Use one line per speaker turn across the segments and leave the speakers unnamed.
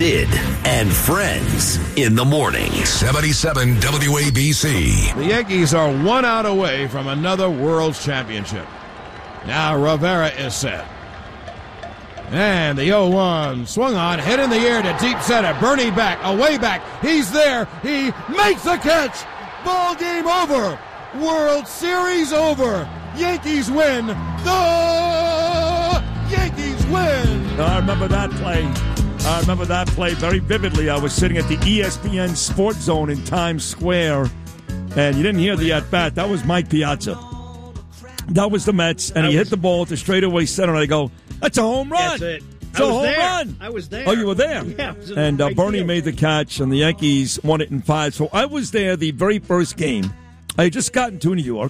Sid and Friends in the morning.
77 WABC.
The Yankees are 1 out away from another World Championship. Now Rivera is set. And the 0-1 swung on, hit in the air to deep center. Bernie back, away back. He's there. He makes the catch. Ball game over. World Series over. Yankees win. The Yankees win.
I remember that play very vividly. I was sitting at the ESPN Sports Zone in Times Square, and you didn't hear the at-bat. That was Mike Piazza. That was the Mets, and he hit the ball at the straightaway center, and I go, that's a home run.
That's it.
It's a home run.
I was there.
Oh, you were there?
Yeah. I was in
and
the right
Bernie
field.
made the catch, and the Yankees won it in 5. So I was there the very first game. I had just gotten to New York,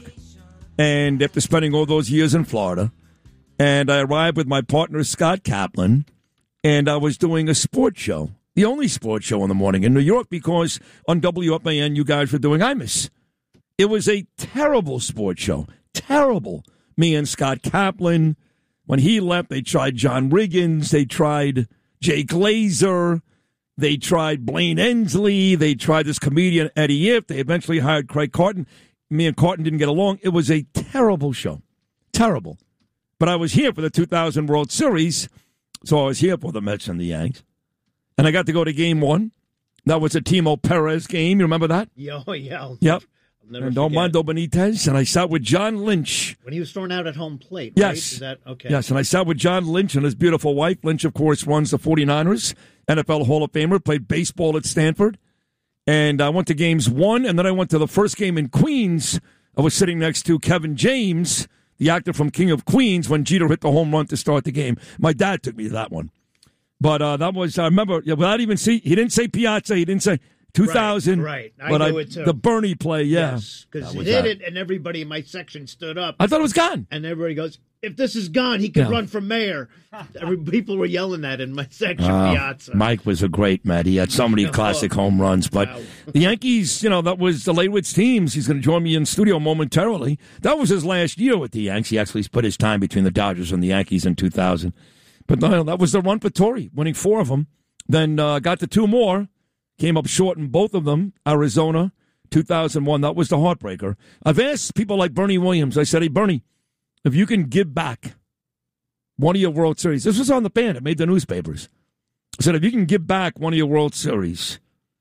and after spending all those years in Florida, and I arrived with my partner, Scott Kaplan, and I was doing a sports show, the only sports show in the morning in New York, because on WFAN you guys were doing Imus. It was a terrible sports show. Terrible. Me and Scott Kaplan. When he left, they tried John Riggins. They tried Jay Glazer. They tried Blaine Ensley. They tried this comedian, Eddie If. They eventually hired Craig Carton. Me and Carton didn't get along. It was a terrible show. Terrible. But I was here for the 2000 World Series, so I was here for the Mets and the Yanks. And I got to go to Game 1. That was a Timo Perez game. You remember that?
Yeah.
Yep.
Never
And
forget.
Armando Benitez, and I sat with John Lynch.
When he was thrown out at home plate, right?
Yes.
Is that okay?
Yes, and I sat with John Lynch and his beautiful wife. Lynch, of course, runs the 49ers, NFL Hall of Famer, played baseball at Stanford. And I went to games 1, and then I went to the first game in Queens. I was sitting next to Kevin James, the actor from King of Queens, when Jeter hit the home run to start the game. My dad took me to that one. But that was, I remember, without even he didn't say Piazza, he didn't say 2000.
Right. I
But
knew it too.
the Bernie play, yeah.
Yes, because
That
he
was
hit
that.
it, and everybody in my section stood up.
I thought it was gone.
And everybody goes, if this is gone, he could
Yeah.
run for mayor. People were yelling that in my section, Piazza.
Mike was a great man. He had so many classic home runs. But
Wow.
the Yankees, that was the Leywitz teams. He's going to join me in studio momentarily. That was his last year with the Yanks. He actually split his time between the Dodgers and the Yankees in 2000. But no, that was the run for Torrey, winning 4 of them. Then got to 2 more. Came up short in both of them. Arizona, 2001. That was the heartbreaker. I've asked people like Bernie Williams. I said, hey, Bernie, if you can give back one of your World Series. This was on the band. It made the newspapers. I said, if you can give back one of your World Series,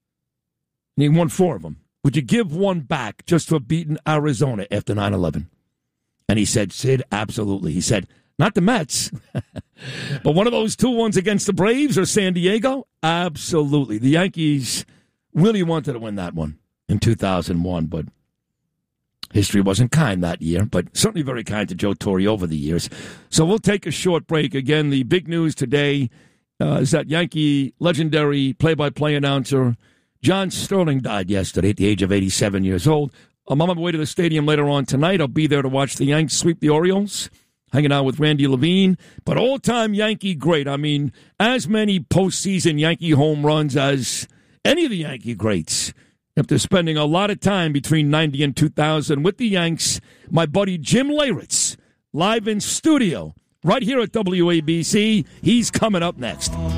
and he won 4 of them, would you give one back just for beating Arizona after 9/11? And he said, Sid, absolutely. He said, not the Mets, but one of those 2-1s against the Braves or San Diego? Absolutely. The Yankees really wanted to win that one in 2001, but history wasn't kind that year, but certainly very kind to Joe Torre over the years. So we'll take a short break. Again, the big news today is that Yankee legendary play-by-play announcer John Sterling died yesterday at the age of 87 years old. I'm on my way to the stadium later on tonight. I'll be there to watch the Yanks sweep the Orioles, hanging out with Randy Levine. But all-time Yankee great. I mean, as many postseason Yankee home runs as any of the Yankee greats. After spending a lot of time between 90 and 2000 with the Yanks, my buddy Jim Leyritz, live in studio, right here at WABC. He's coming up next.